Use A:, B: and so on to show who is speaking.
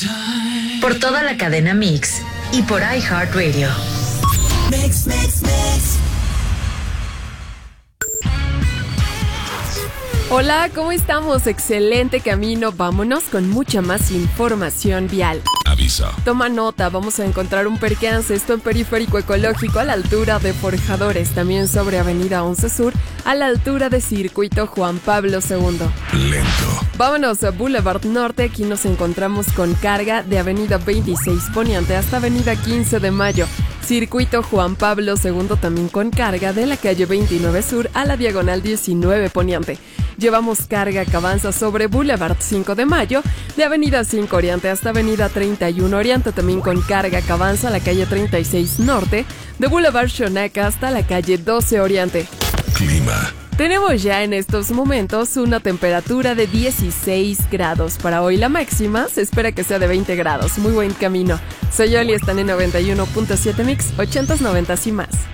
A: Por toda la cadena Mix y por iHeartRadio.
B: Mix, mix, mix.
C: Hola, ¿cómo estamos? Excelente camino. Vámonos con mucha más información vial.
D: Aviso.
C: Toma nota, vamos a encontrar un percance, esto en Periférico Ecológico a la altura de Forjadores, también sobre Avenida 11 Sur, a la altura de Circuito Juan Pablo II.
D: Lento.
C: Vámonos a Boulevard Norte, aquí nos encontramos con carga de Avenida 26 Poniente hasta Avenida 15 de Mayo. Circuito Juan Pablo II también con carga de la calle 29 Sur a la diagonal 19 Poniente. Llevamos carga que avanza sobre Boulevard 5 de Mayo, de Avenida 5 Oriente hasta Avenida 31 Oriente, también con carga que avanza a la calle 36 Norte, de Boulevard Xonaca hasta la calle 12 Oriente.
D: Clima.
C: Tenemos ya en estos momentos una temperatura de 16 grados. Para hoy la máxima se espera que sea de 20 grados. Muy buen camino. Soy Oli, están en 91.7 Mix, 80s, 90s y más.